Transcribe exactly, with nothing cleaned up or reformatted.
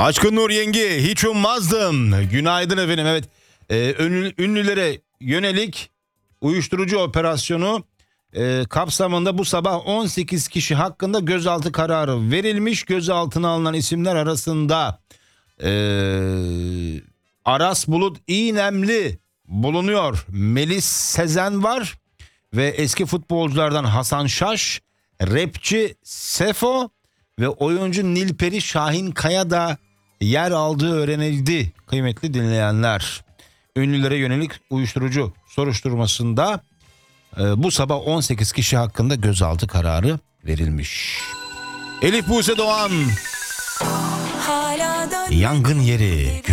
Aşkın Nur yenge, hiç ummazdım. Günaydın efendim. Evet, ee, ünlü, ünlülere yönelik uyuşturucu operasyonu e, kapsamında bu sabah on sekiz kişi hakkında gözaltı kararı verilmiş. Gözaltına alınan isimler arasında e, Aras Bulut İğnemli bulunuyor. Melis Sezen var ve eski futbolculardan Hasan Şaş, rapçi Sefo ve oyuncu Nilperi Şahinkaya da yer aldığı öğrenildi kıymetli dinleyenler. Ünlülere yönelik uyuşturucu soruşturmasında e, bu sabah on sekiz kişi hakkında gözaltı kararı verilmiş. Elif Buse Doğan, Yangın Yeri.